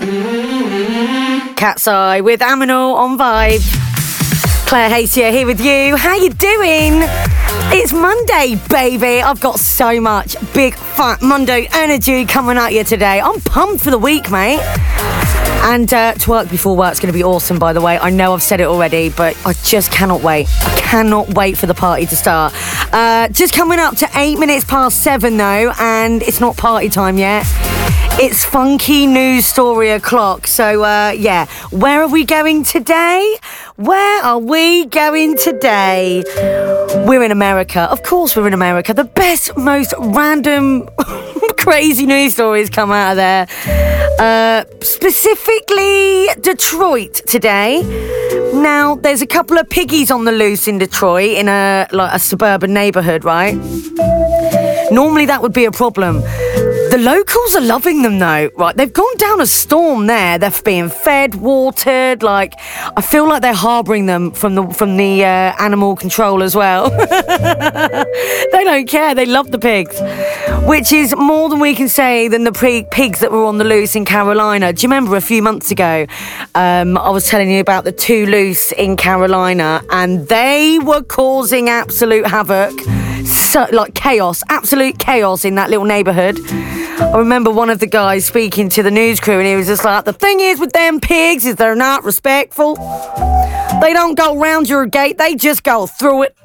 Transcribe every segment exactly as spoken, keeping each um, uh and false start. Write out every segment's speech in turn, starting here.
Cat's Eye with Aminal on Vibe. Claire Hastier here with you. How you doing? It's Monday, baby. I've got so much big fat Monday energy coming at you today. I'm pumped for the week, mate. And uh, Twerk Before Work's going to be awesome, by the way. I know I've said it already, but I just cannot wait. I cannot wait for the party to start. Uh, just coming up to eight minutes past seven, though, and it's not party time yet. It's funky news story o'clock. So, uh, yeah, where are we going today? Where are we going today? We're in America. Of course we're in America. The best, most random, crazy news stories come out of there. Uh, specifically Detroit today. Now, there's a couple of piggies on the loose in Detroit in a like a suburban neighborhood, right? Normally that would be a problem. The locals are loving them though, right? They've gone down a storm there. They're being fed, watered. Like, I feel like they're harbouring them from the from the uh, animal control as well. They don't care. They love the pigs, which is more than we can say than the pig, pigs that were on the loose in Carolina. Do you remember a few months ago? Um, I was telling you about the two loose in Carolina, and they were causing absolute havoc. So, like chaos, absolute chaos in that little neighbourhood. I remember one of the guys speaking to the news crew, and he was just like, the thing is with them pigs is they're not respectful. They don't go round your gate, they just go through it.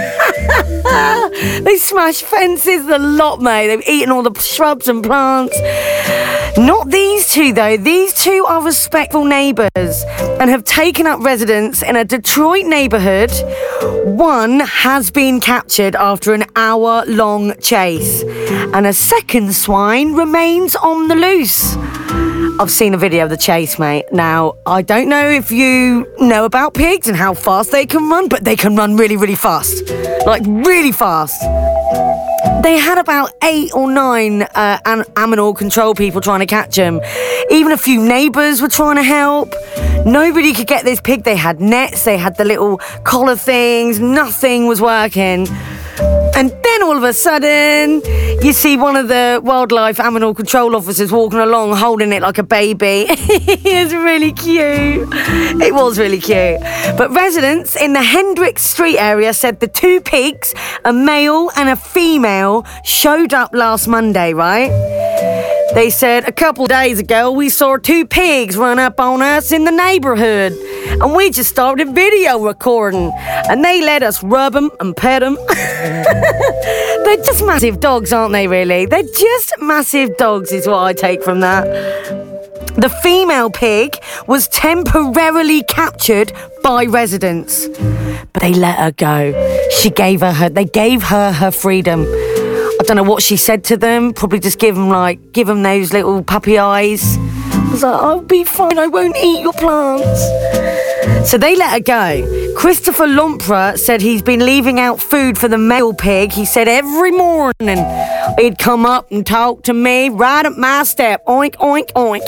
They smash fences a lot, mate. They've eaten all the shrubs and plants. Not these two, though. These two are respectful neighbours and have taken up residence in a Detroit neighbourhood. One has been captured after an hour-long chase, and a second swine remains on the loose. I've seen a video of the chase, mate. Now, I don't know if you know about pigs and how fast they can run, but they can run really, really fast. Like, really fast. They had about eight or nine uh, an- animal control people trying to catch them. Even a few neighbours were trying to help. Nobody could get this pig. They had nets, they had the little collar things. Nothing was working. And then all of a sudden, you see one of the wildlife animal control officers walking along holding it like a baby. It's really cute. It was really cute. But residents in the Hendricks Street area said the two pigs, a male and a female, showed up last Monday, right? They said, a couple days ago, we saw two pigs run up on us in the neighbourhood. And we just started video recording. And they let us rub them and pet them. They're just massive dogs, aren't they, really? They're just massive dogs is what I take from that. The female pig was temporarily captured by residents. But they let her go. She gave her, her they gave her her freedom. I don't know what she said to them. Probably just give them like, give them those little puppy eyes. I was like, I'll be fine. I won't eat your plants. So they let her go. Christopher Lompra said he's been leaving out food for the male pig. He said every morning he'd come up and talk to me right at my step. Oink, oink, oink.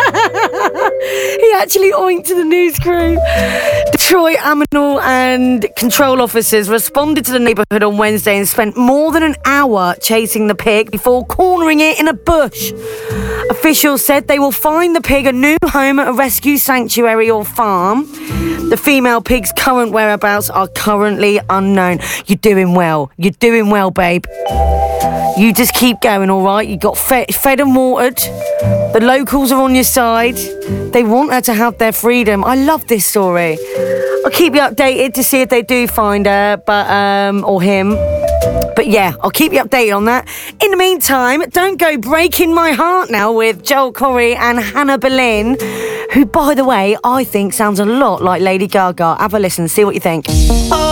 He actually oinked to the news crew. Detroit Animal and Control officers responded to the neighbourhood on Wednesday and spent more than an hour chasing the pig before cornering it in a bush. Officials said they will find the pig a new home at a rescue sanctuary or farm. The female pig's current whereabouts are currently unknown. You're doing well. You're doing well, babe. You just keep going, all right? You got fed, fed and watered. The locals are on your side. They want her to have their freedom. I love this story. I'll keep you updated to see if they do find her, but um, or him. But yeah, I'll keep you updated on that. In the meantime, don't go breaking my heart now with Joel Corry and Hannah Boleyn, who, by the way, I think sounds a lot like Lady Gaga. Have a listen, see what you think.